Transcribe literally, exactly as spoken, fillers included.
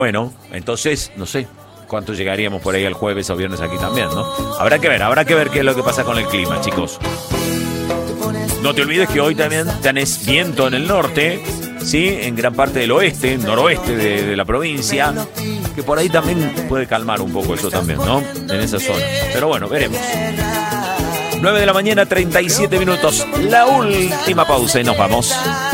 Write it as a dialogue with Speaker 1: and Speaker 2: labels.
Speaker 1: Bueno, entonces, no sé cuánto llegaríamos por ahí el jueves o viernes aquí también, ¿no? Habrá que ver, habrá que ver qué es lo que pasa con el clima, chicos. No te olvides que hoy también tenés viento en el norte, ¿sí? En gran parte del oeste, noroeste de, de la provincia, que por ahí también puede calmar un poco eso también, ¿no? En esa zona. Pero bueno, veremos. nueve de la mañana, treinta y siete minutos. La última pausa y nos vamos.